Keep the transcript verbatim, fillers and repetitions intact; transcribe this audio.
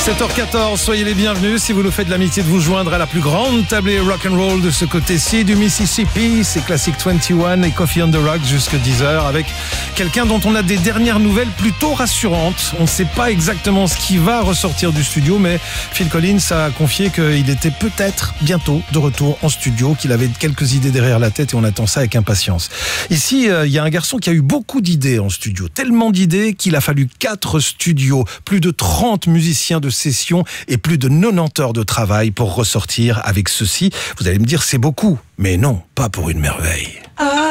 sept heures quatorze, soyez les bienvenus si vous nous faites l'amitié de vous joindre à la plus grande tablée rock'n'roll de ce côté-ci du Mississippi. C'est Classic vingt et un et Coffee on the Rocks jusqu'à dix heures avec quelqu'un dont on a des dernières nouvelles plutôt rassurantes. On ne sait pas exactement ce qui va ressortir du studio, mais Phil Collins a confié qu'il était peut-être bientôt de retour en studio, qu'il avait quelques idées derrière la tête et on attend ça avec impatience. Ici, il euh, y a un garçon qui a eu beaucoup d'idées en studio, tellement d'idées qu'il a fallu quatre studios, plus de trente musiciens de session et plus de quatre-vingt-dix heures de travail pour ressortir avec ceci. Vous allez me dire, c'est beaucoup. Mais non, pas pour une merveille.